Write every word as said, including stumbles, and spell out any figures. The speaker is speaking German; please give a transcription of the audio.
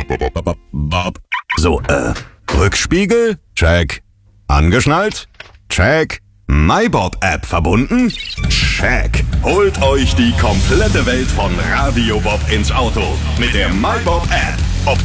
So, äh, Rückspiegel? Check. Angeschnallt? Check. MyBob-App verbunden? Check. Holt euch die komplette Welt von Radio Bob ins Auto mit der MyBob-App.